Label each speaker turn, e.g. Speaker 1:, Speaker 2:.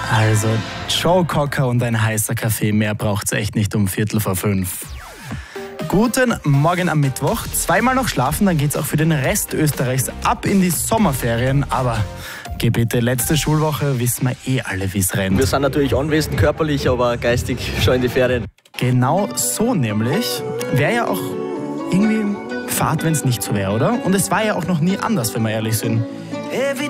Speaker 1: Also Joe Cocker und ein heißer Kaffee, mehr braucht's echt nicht um 4:45. Guten Morgen am Mittwoch. Zweimal noch schlafen, dann geht's auch für den Rest Österreichs ab in die Sommerferien. Aber geh bitte, letzte Schulwoche wissen wir eh alle, wie's rennt.
Speaker 2: Wir sind natürlich anwesend, körperlich, aber geistig schon in die Ferien.
Speaker 1: Genau so nämlich. Wäre ja auch irgendwie fad, wenn's nicht so wäre, oder? Und es war ja auch noch nie anders, wenn wir ehrlich sind.